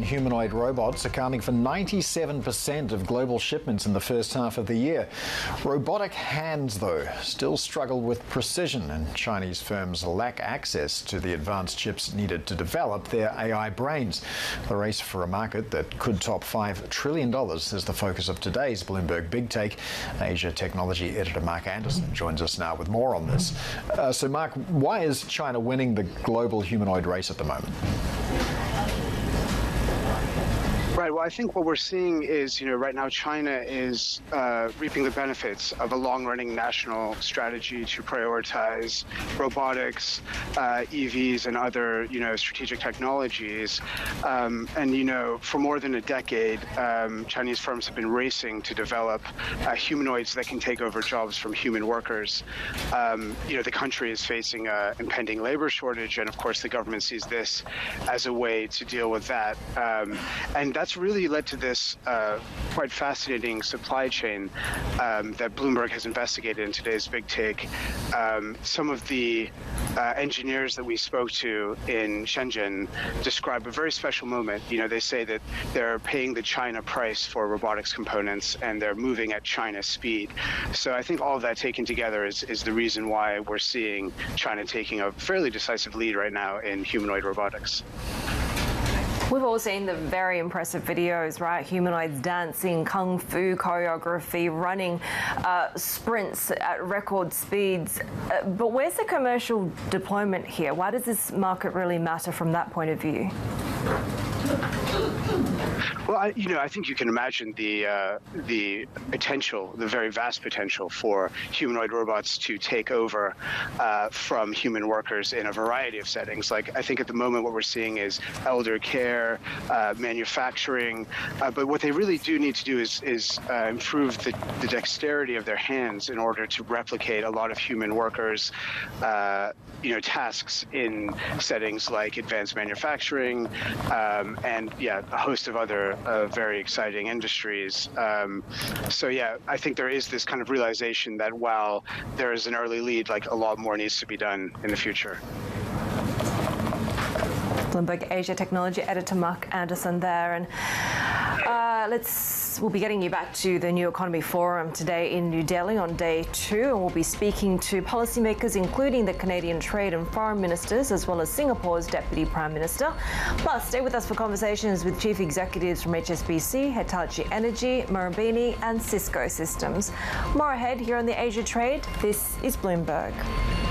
humanoid robots, accounting for 97% of global shipments in the first half of the year. Robotic hands, though, still struggle with precision, and Chinese firms lack access to the advanced chips needed to develop their AI brains. The race for a market that could top $5 trillion is the focus of today's Bloomberg Big Take. Asia technology editor Mark Anderson joins us now with more on this. So, Mark, why is China winning the global humanoid race at the moment? Right. Well, I think what we're seeing is, right now China is reaping the benefits of a long-running national strategy to prioritize robotics, EVs, and other, strategic technologies. For more than a decade, Chinese firms have been racing to develop humanoids that can take over jobs from human workers. The country is facing an impending labor shortage, and of course the government sees this as a way to deal with that. And that's really led to this quite fascinating supply chain that Bloomberg has investigated in today's Big Take. Some of the engineers that we spoke to in Shenzhen describe a very special moment. They say that they're paying the China price for robotics components and they're moving at China speed. So I think all of that taken together is the reason why we're seeing China taking a fairly decisive lead right now in humanoid robotics. We've all seen the very impressive videos, right? Humanoids dancing, kung fu choreography, running sprints at record speeds. But where's the commercial deployment here? Why does this market really matter from that point of view? Well, I think you can imagine the potential, the very vast potential for humanoid robots to take over from human workers in a variety of settings. Like, I think at the moment what we're seeing is elder care, manufacturing, but what they really do need to do is improve the dexterity of their hands in order to replicate a lot of human workers' tasks in settings like advanced manufacturing and a host of other very exciting industries. I think there is this kind of realization that while there is an early lead, like, a lot more needs to be done in the future. Bloomberg Asia Technology editor Mark Anderson there, and we'll be getting you back to the New Economy Forum today in New Delhi on day 2, and we'll be speaking to policymakers, including the Canadian Trade and Foreign Ministers, as well as Singapore's Deputy Prime Minister. Plus, stay with us for conversations with chief executives from HSBC, Hitachi Energy, Marubeni, and Cisco Systems. More ahead here on the Asia Trade. This is Bloomberg.